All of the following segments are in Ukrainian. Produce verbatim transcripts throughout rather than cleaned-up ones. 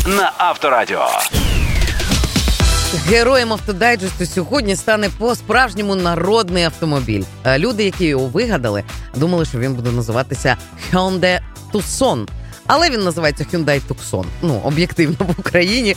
на Авторадіо. Героєм автодайджесту сьогодні стане по-справжньому народний автомобіль. Люди, які його вигадали, думали, що він буде називатися Hyundai Tucson. Але він називається Hyundai Tucson. Ну, об'єктивно, в Україні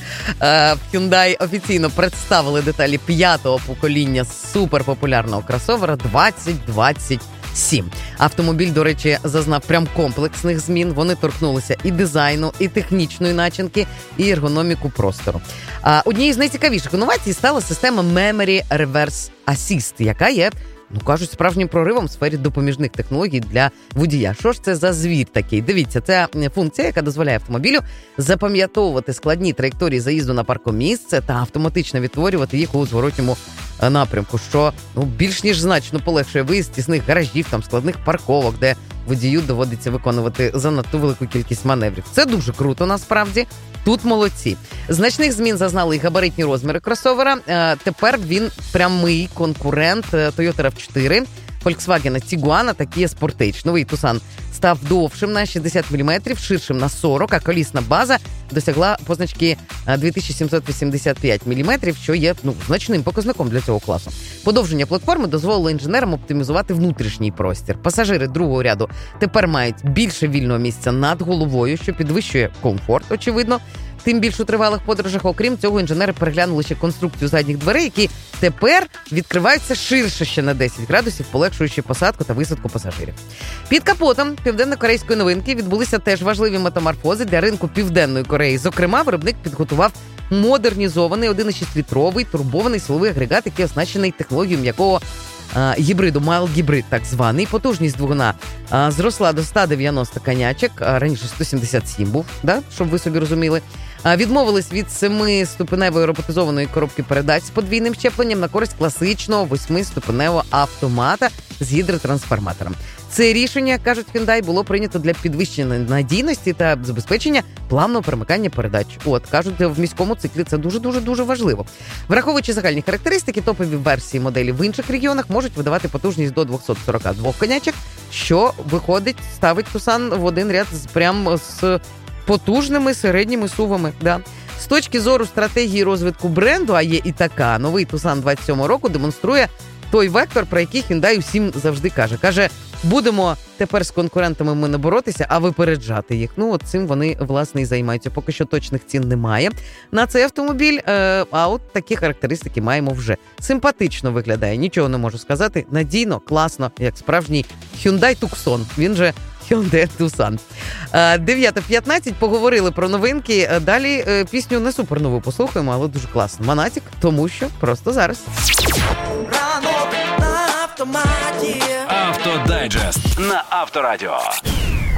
Hyundai офіційно представили деталі п'ятого покоління суперпопулярного кросовера двадцять двадцять сім. Автомобіль, до речі, зазнав прям комплексних змін. Вони торкнулися і дизайну, і технічної начинки, і ергономіку простору. А однією з найцікавіших інновацій стала система Memory Reverse Assist, яка є, ну, кажуть, справжнім проривом в сфері допоміжних технологій для водія. Що ж це за звір такий? Дивіться, це функція, яка дозволяє автомобілю запам'ятовувати складні траєкторії заїзду на паркомісце та автоматично відтворювати їх у зворотньому напрямку, що, ну, більш ніж значно полегшує виїзд тісних гаражів, там, складних парковок, де водію доводиться виконувати занадто велику кількість маневрів. Це дуже круто, насправді. Тут молодці. Значних змін зазнали і габаритні розміри кросовера. Е, тепер він прямий конкурент Toyota рав чотири, Volkswagen Tiguan та Kia Sportage. Новий Tucson став довшим на шістдесят міліметрів, ширшим на сорок, а колісна база досягла позначки дві тисячі сімсот вісімдесят п'ять міліметрів, що є, ну, значним показником для цього класу. Подовження платформи дозволило інженерам оптимізувати внутрішній простір. Пасажири другого ряду тепер мають більше вільного місця над головою, що підвищує комфорт, очевидно, тим більш у тривалих подорожах. Окрім цього, інженери переглянули ще конструкцію задніх дверей, які тепер відкриваються ширше ще на десять градусів, полегшуючи посадку та висадку пасажирів. Під капотом південно-корейської новинки відбулися теж важливі метаморфози для ринку Південної Кореї. Зокрема, виробник підготував модернізований один цілих шість літровий турбований силовий агрегат, який оснащений технологією м'якого а, гібриду, mild гібрид так званий. Потужність двигуна а, зросла до сто дев'яносто конячок, а раніше сто сімдесят сім був, да? Щоб ви собі розуміли. А, відмовились від семиступеневої роботизованої коробки передач з подвійним щепленням на користь класичного восьмиступеневого автомата з гідротрансформатором. Це рішення, кажуть Hyundai, було прийнято для підвищення надійності та забезпечення плавного перемикання передач. От, кажуть, в міському циклі це дуже-дуже-дуже важливо. Враховуючи загальні характеристики, топові версії моделі в інших регіонах можуть видавати потужність до двісті сорок два конячок, що, виходить, ставить Tucson в один ряд з, прям з потужними середніми сувами. Да. З точки зору стратегії розвитку бренду, а є і така, новий Tucson двадцять сьомого року демонструє той вектор, про який Hyundai усім завжди каже. Каже, будемо тепер з конкурентами ми не боротися, а випереджати їх. Ну, от цим вони, власне, і займаються. Поки що точних цін немає на цей автомобіль, е, а от такі характеристики маємо вже. Симпатично виглядає, нічого не можу сказати. Надійно, класно, як справжній Hyundai Tucson. Він же Hyundai Tucson. дев'ята п'ятнадцять, поговорили про новинки. Далі пісню не супернову послухаємо, але дуже класно. Монатік, тому що просто зараз. Автодайджест на Авторадіо.